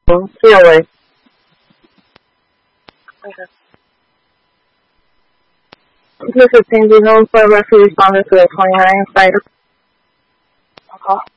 COA. Okay. This is Cindy Home for Rescue Responders to the 29 site. Okay.